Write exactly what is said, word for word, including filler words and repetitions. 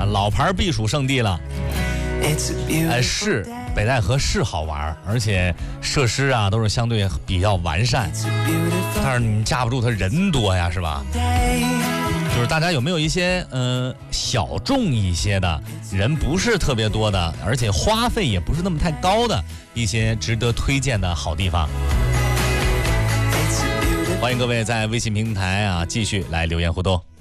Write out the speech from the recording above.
老牌避暑胜地了。哎，是北戴河是好玩，而且设施啊都是相对比较完善，但是你架不住它人多呀，是吧？就是大家有没有一些呃小众一些的人不是特别多的，而且花费也不是那么太高的一些值得推荐的好地方？欢迎各位在微信平台啊继续来留言互动。